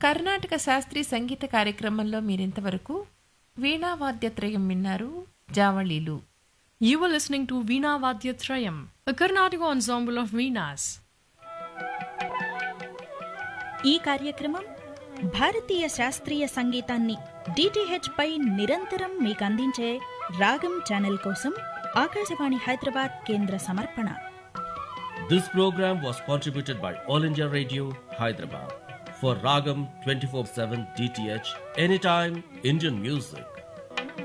కర్ణాటక శాస్త్రీయ సంగీత కార్యక్రమంలో మీరింతవరకు వీణావాద్యత్రయం విన్నారు. జావళీలు. You were listening to Veena Vadyatrayam, a Karnataka ensemble of Veenas. ఈ కార్యక్రమం భారతీయ శాస్త్రీయ సంగీతాన్ని DTH పై నిరంతరం మీకు అందించే రాగం ఛానల్ కోసం ఆకాశవాణి హైదరాబాద్ కేంద్ర సమర్పణ. This program was contributed by All India Radio, Hyderabad. For Ragam 24/7 DTH, anytime Indian music.